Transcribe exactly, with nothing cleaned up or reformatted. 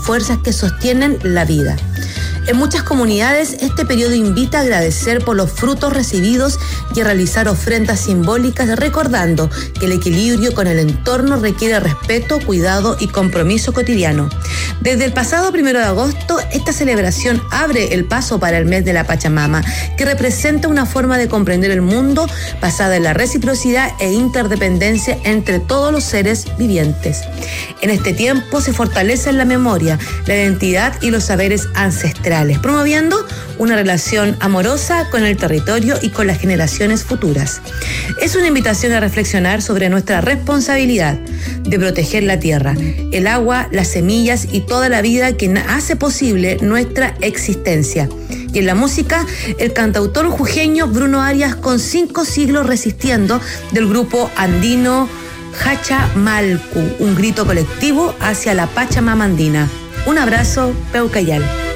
fuerzas que sostienen la vida. En muchas comunidades, este periodo invita a agradecer por los frutos recibidos y a realizar ofrendas simbólicas, recordando que el equilibrio con el entorno requiere respeto, cuidado y compromiso cotidiano. Desde el pasado primero de agosto, esta celebración abre el paso para el mes de la Pachamama, que representa una forma de comprender el mundo basada en la reciprocidad e interdependencia entre todos los seres vivientes. En este tiempo se fortalece la memoria, la identidad y los saberes ancestrales, promoviendo una relación amorosa con el territorio y con las generaciones futuras. Es una invitación a reflexionar sobre nuestra responsabilidad de proteger la tierra, el agua, las semillas y toda la vida que hace posible nuestra existencia. Y en la música, el cantautor jujeño Bruno Arias, con cinco siglos resistiendo, del grupo andino Hachamalcu, un grito colectivo hacia la Pachamama andina. Un abrazo, Peucayal.